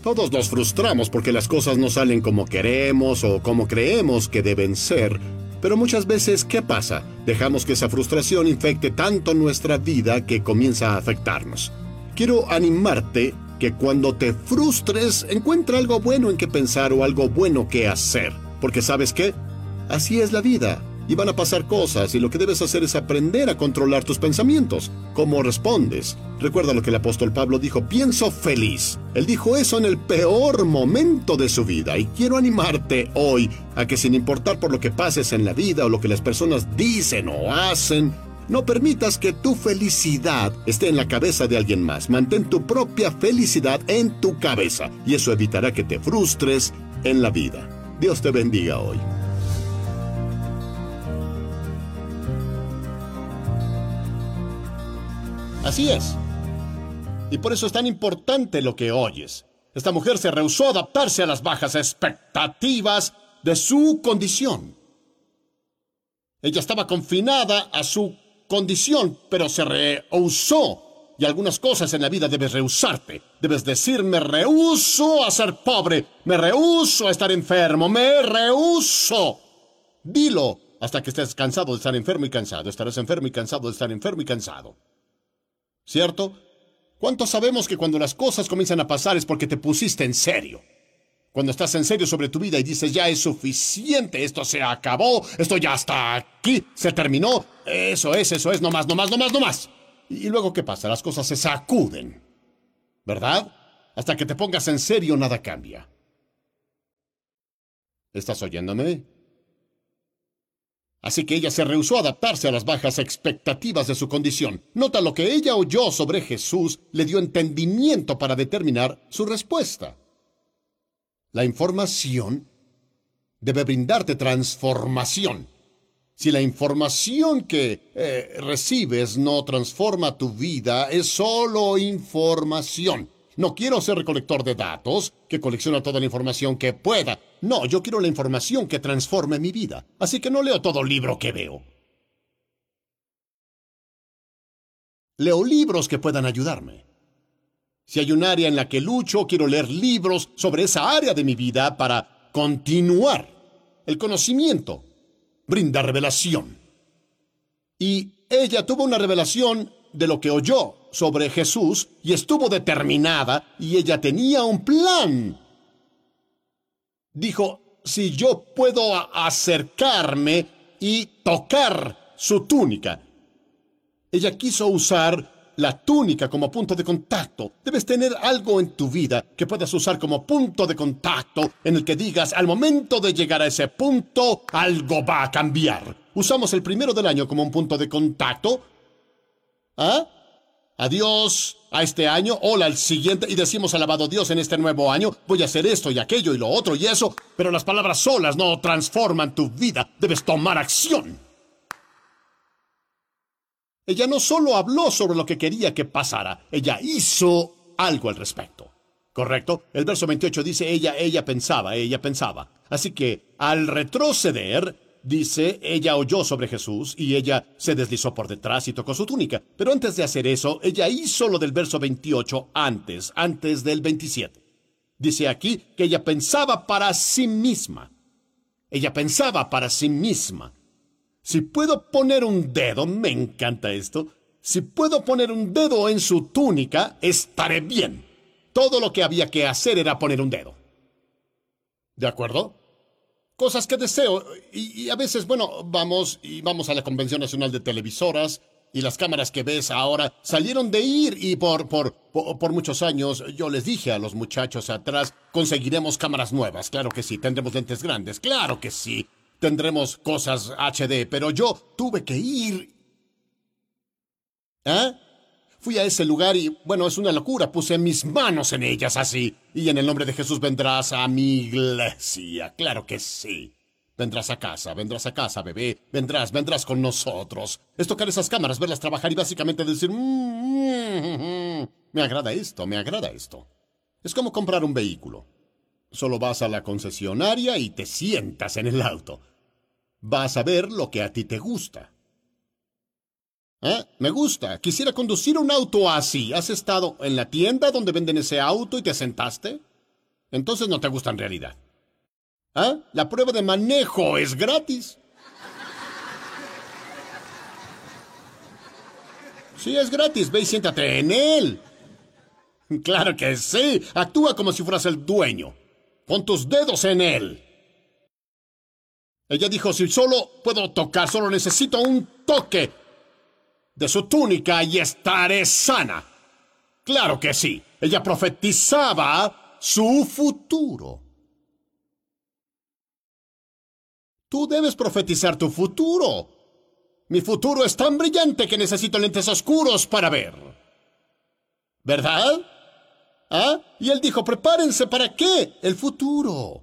Todos nos frustramos porque las cosas no salen como queremos o como creemos que deben ser. Pero muchas veces, ¿qué pasa? Dejamos que esa frustración infecte tanto nuestra vida que comienza a afectarnos. Quiero animarte que cuando te frustres, encuentra algo bueno en que pensar o algo bueno que hacer. Porque ¿sabes qué? Así es la vida. Y van a pasar cosas, y lo que debes hacer es aprender a controlar tus pensamientos. ¿Cómo respondes? Recuerda lo que el apóstol Pablo dijo: pienso feliz. Él dijo eso en el peor momento de su vida, y quiero animarte hoy a que, sin importar por lo que pases en la vida o lo que las personas dicen o hacen, no permitas que tu felicidad esté en la cabeza de alguien más. Mantén tu propia felicidad en tu cabeza, y eso evitará que te frustres en la vida. Dios te bendiga hoy. Así es. Y por eso es tan importante lo que oyes. Esta mujer se rehusó a adaptarse a las bajas expectativas de su condición. Ella estaba confinada a su condición, pero se rehusó. Y algunas cosas en la vida debes rehusarte. Debes decir: me rehúso a ser pobre, me rehúso a estar enfermo, me rehúso. Dilo hasta que estés cansado de estar enfermo y cansado. Estarás enfermo y cansado de estar enfermo y cansado. ¿Cierto? ¿Cuántos sabemos que cuando las cosas comienzan a pasar es porque te pusiste en serio? Cuando estás en serio sobre tu vida y dices: ya es suficiente, esto se acabó, esto ya está aquí, se terminó, eso es, no más, no más, no más, no más. Y luego, ¿qué pasa? Las cosas se sacuden, ¿verdad? Hasta que te pongas en serio, nada cambia. ¿Estás oyéndome? Así que ella se rehusó a adaptarse a las bajas expectativas de su condición. Nota, lo que ella oyó sobre Jesús le dio entendimiento para determinar su respuesta. La información debe brindarte transformación. Si la información que recibes no transforma tu vida, es solo información. No quiero ser recolector de datos que colecciona toda la información que pueda. No, yo quiero la información que transforme mi vida. Así que no leo todo libro que veo. Leo libros que puedan ayudarme. Si hay un área en la que lucho, quiero leer libros sobre esa área de mi vida para continuar. El conocimiento brinda revelación. Y ella tuvo una revelación de lo que oyó sobre Jesús y estuvo determinada, y ella tenía un plan. Dijo: si yo puedo acercarme y tocar su túnica. Ella quiso usar la túnica como punto de contacto. Debes tener algo en tu vida que puedas usar como punto de contacto, en el que digas: al momento de llegar a ese punto, algo va a cambiar. Usamos el 1 del año como un punto de contacto. ¿Ah? Adiós a este año, hola al siguiente, y decimos: alabado Dios, en este nuevo año voy a hacer esto y aquello y lo otro y eso, pero las palabras solas no transforman tu vida. Debes tomar acción. Ella no solo habló sobre lo que quería que pasara, ella hizo algo al respecto. ¿Correcto? El verso 28 dice: ella pensaba. Así que, al retroceder, dice: ella oyó sobre Jesús y ella se deslizó por detrás y tocó su túnica. Pero antes de hacer eso, ella hizo lo del verso 28 antes del 27. Dice aquí que ella pensaba para sí misma. Ella pensaba para sí misma: si puedo poner un dedo, me encanta esto, si puedo poner un dedo en su túnica, estaré bien. Todo lo que había que hacer era poner un dedo. ¿De acuerdo? Cosas que deseo, y a veces, vamos a la Convención Nacional de Televisoras, y las cámaras que ves ahora salieron de ir, y por muchos años yo les dije a los muchachos atrás: conseguiremos cámaras nuevas, claro que sí, tendremos lentes grandes, claro que sí, tendremos cosas HD, pero yo tuve que ir. Fui a ese lugar y, es una locura, puse mis manos en ellas así. Y en el nombre de Jesús vendrás a mi iglesia, claro que sí. Vendrás a casa, bebé, vendrás con nosotros. Es tocar esas cámaras, verlas trabajar y básicamente decir: me agrada esto, me agrada esto. Es como comprar un vehículo. Solo vas a la concesionaria y te sientas en el auto. Vas a ver lo que a ti te gusta. Me gusta. Quisiera conducir un auto así. ¿Has estado en la tienda donde venden ese auto y te sentaste? Entonces no te gusta en realidad. ¿Ah? La prueba de manejo es gratis. Sí, es gratis. Ve y siéntate en él. Claro que sí. Actúa como si fueras el dueño. Pon tus dedos en él. Ella dijo, si solo puedo tocar, solo necesito un toque de su túnica y estaré sana. Claro que sí. Ella profetizaba su futuro. Tú debes profetizar tu futuro. Mi futuro es tan brillante que necesito lentes oscuros para ver. ¿Verdad? ¿Ah? Y él dijo, prepárense, ¿para qué? El futuro.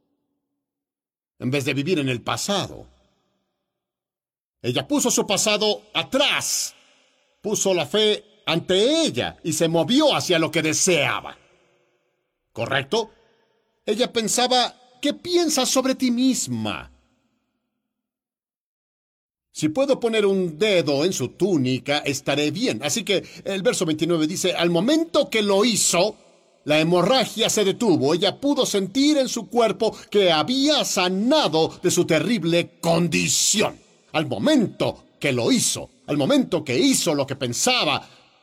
En vez de vivir en el pasado. Ella puso su pasado atrás. Puso la fe ante ella y se movió hacia lo que deseaba. ¿Correcto? Ella pensaba, ¿qué piensas sobre ti misma? Si puedo poner un dedo en su túnica, estaré bien. Así que el verso 29 dice, al momento que lo hizo, la hemorragia se detuvo. Ella pudo sentir en su cuerpo que había sanado de su terrible condición. Al momento que lo hizo, al momento que hizo lo que pensaba.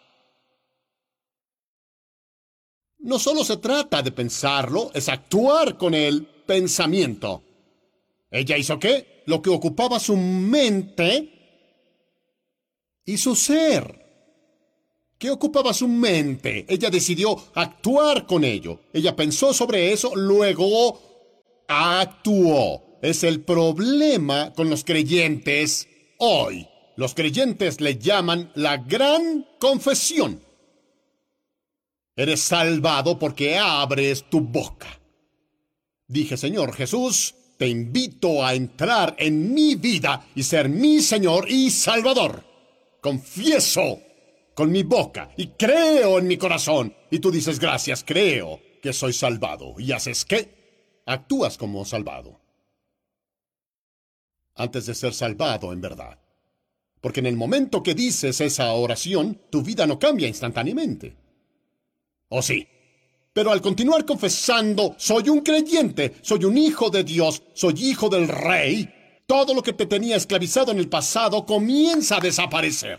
No solo se trata de pensarlo, es actuar con el pensamiento. ¿Ella hizo qué? Lo que ocupaba su mente y su ser. ¿Qué ocupaba su mente? Ella decidió actuar con ello. Ella pensó sobre eso, luego actuó. Es el problema con los creyentes hoy. Los creyentes le llaman la gran confesión. Eres salvado porque abres tu boca. Dije, Señor Jesús, te invito a entrar en mi vida y ser mi Señor y Salvador. Confieso con mi boca y creo en mi corazón. Y tú dices, gracias, creo que soy salvado. ¿Y haces qué? Actúas como salvado. Antes de ser salvado en verdad. Porque en el momento que dices esa oración, tu vida no cambia instantáneamente. ¿O sí? Pero al continuar confesando, soy un creyente, soy un hijo de Dios, soy hijo del Rey, todo lo que te tenía esclavizado en el pasado comienza a desaparecer.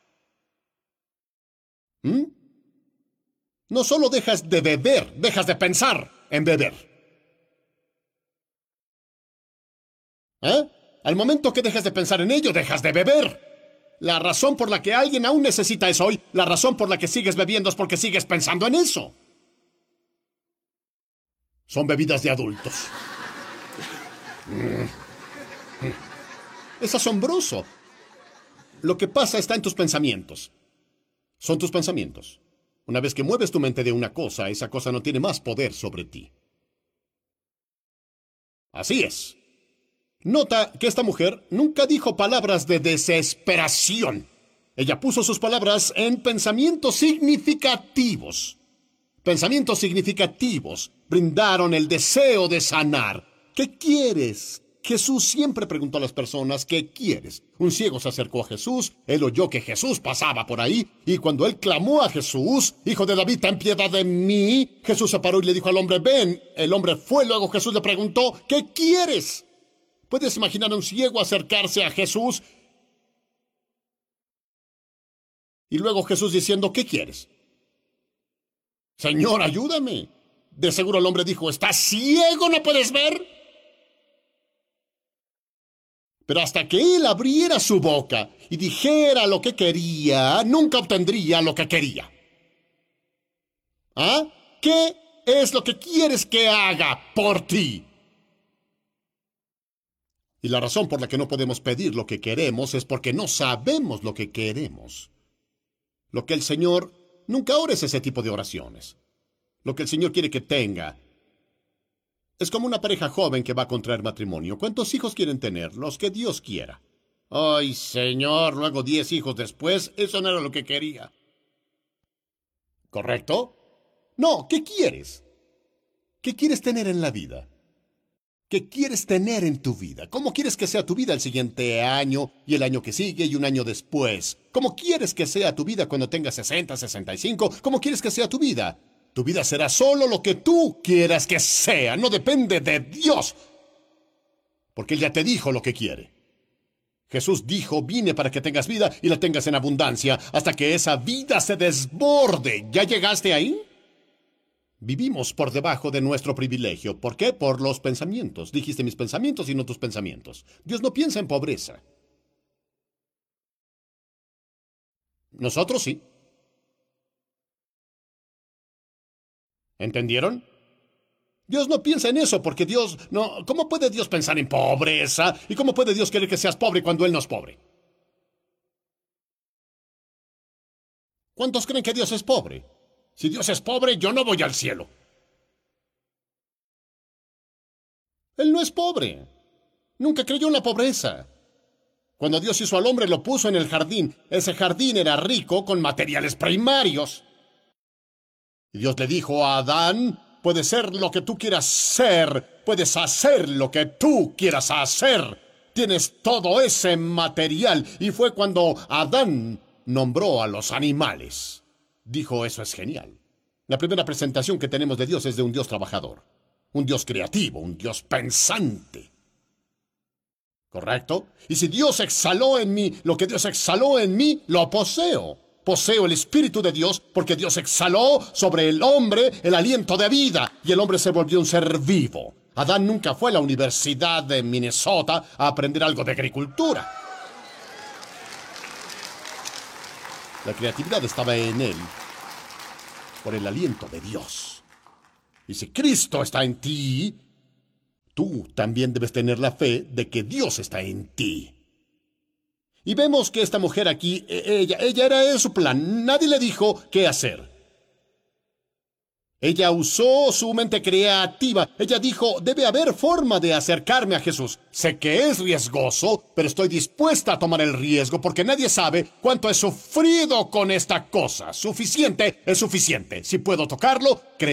No solo dejas de beber, dejas de pensar en beber. Al momento que dejas de pensar en ello, dejas de beber. La razón por la que alguien aún necesita eso hoy, la razón por la que sigues bebiendo es porque sigues pensando en eso. Son bebidas de adultos. Es asombroso. Lo que pasa está en tus pensamientos. Son tus pensamientos. Una vez que mueves tu mente de una cosa, esa cosa no tiene más poder sobre ti. Así es. Nota que esta mujer nunca dijo palabras de desesperación. Ella puso sus palabras en pensamientos significativos. Pensamientos significativos brindaron el deseo de sanar. ¿Qué quieres? Jesús siempre preguntó a las personas, ¿qué quieres? Un ciego se acercó a Jesús, él oyó que Jesús pasaba por ahí, y cuando él clamó a Jesús, Hijo de David, ten piedad de mí, Jesús se paró y le dijo al hombre, ven. El hombre fue, luego Jesús le preguntó, ¿qué quieres? ¿Puedes imaginar a un ciego acercarse a Jesús? Y luego Jesús diciendo, ¿qué quieres? Señor, ayúdame. De seguro el hombre dijo, ¿estás ciego? ¿No puedes ver? Pero hasta que él abriera su boca y dijera lo que quería, nunca obtendría lo que quería. ¿Ah? ¿Qué es lo que quieres que haga por ti? Y la razón por la que no podemos pedir lo que queremos es porque no sabemos lo que queremos. Lo que el Señor nunca ores ese tipo de oraciones. Lo que el Señor quiere que tenga es como una pareja joven que va a contraer matrimonio. ¿Cuántos hijos quieren tener? Los que Dios quiera. Ay, Señor, luego 10 hijos después, eso no era lo que quería. ¿Correcto? No, ¿qué quieres? ¿Qué quieres tener en la vida? ¿Qué quieres tener en tu vida? ¿Cómo quieres que sea tu vida el siguiente año y el año que sigue y un año después? ¿Cómo quieres que sea tu vida cuando tengas 60, 65? ¿Cómo quieres que sea tu vida Tu vida será solo lo que tú quieras que sea. No depende de Dios. Porque Él ya te dijo lo que quiere. Jesús dijo, vine para que tengas vida y la tengas en abundancia, hasta que esa vida se desborde. ¿Ya llegaste ahí? Vivimos por debajo de nuestro privilegio. ¿Por qué? Por los pensamientos. Dijiste mis pensamientos y no tus pensamientos. Dios no piensa en pobreza. Nosotros sí. ¿Entendieron? Dios no piensa en eso porque Dios no... ¿Cómo puede Dios pensar en pobreza? ¿Y cómo puede Dios querer que seas pobre cuando Él no es pobre? ¿Cuántos creen que Dios es pobre? Si Dios es pobre, yo no voy al cielo. Él no es pobre. Nunca creyó en la pobreza. Cuando Dios hizo al hombre, lo puso en el jardín. Ese jardín era rico con materiales primarios. Y Dios le dijo a Adán, puedes ser lo que tú quieras ser, puedes hacer lo que tú quieras hacer. Tienes todo ese material. Y fue cuando Adán nombró a los animales. Dijo, eso es genial. La primera presentación que tenemos de Dios es de un Dios trabajador, un Dios creativo, un Dios pensante. ¿Correcto? Y si Dios exhaló en mí lo que Dios exhaló en mí, lo poseo. Poseo el Espíritu de Dios porque Dios exhaló sobre el hombre el aliento de vida y el hombre se volvió un ser vivo. Adán nunca fue a la Universidad de Minnesota a aprender algo de agricultura. La creatividad estaba en él por el aliento de Dios. Y si Cristo está en ti, tú también debes tener la fe de que Dios está en ti. Y vemos que esta mujer aquí, ella era en su plan. Nadie le dijo qué hacer. Ella usó su mente creativa. Ella dijo, debe haber forma de acercarme a Jesús. Sé que es riesgoso, pero estoy dispuesta a tomar el riesgo porque nadie sabe cuánto he sufrido con esta cosa. Suficiente es suficiente. Si puedo tocarlo, creo.